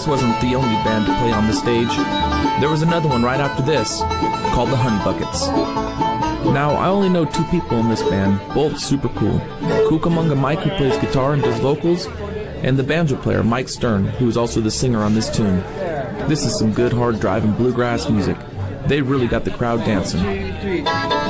this wasn't the only band to play on the stage. There was another one right after this, called the Honey Buckets. Now, I only know 2 people in this band, both super cool. Cucamonga Mike, who plays guitar and does vocals, and the banjo player, Mike Stern, who is also the singer on this tune. This is some good hard driving bluegrass music. They really got the crowd dancing. 1, 2, 3.